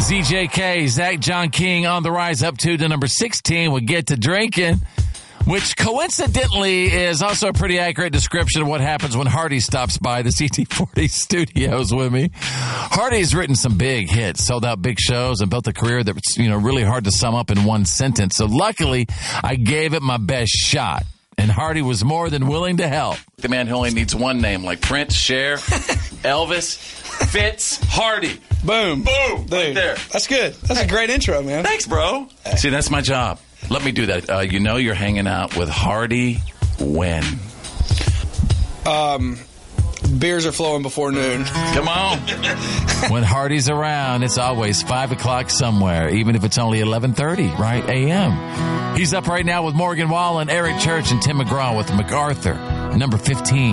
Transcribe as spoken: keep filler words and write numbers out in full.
Z J K, Zach John King on the rise up to the number sixteen. We'll get to drinking, which coincidentally is also a pretty accurate description of what happens when Hardy stops by the C T forty studios with me. Hardy's written some big hits, sold out big shows, and built a career that's, you know, really hard to sum up in one sentence. So luckily, I gave it my best shot, and Hardy was more than willing to help. The man who only needs one name, like Prince, Cher, Elvis, Fitz, Hardy. Boom. Boom. Dude, right there. That's good. That's a great intro, man. Thanks, bro. See, that's my job. Let me do that. Uh, you know you're hanging out with Hardy when? Um, beers are flowing before noon. Come on. When Hardy's around, it's always five o'clock somewhere, even if it's only eleven thirty, right, a m. He's up right now with Morgan Wallen, Eric Church, and Tim McGraw with MacArthur, number fifteen.